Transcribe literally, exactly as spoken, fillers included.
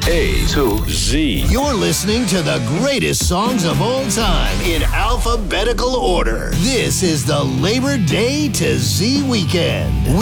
A to Z. You're listening to the greatest songs of all time in alphabetical order. This is the Labor Day to Z weekend.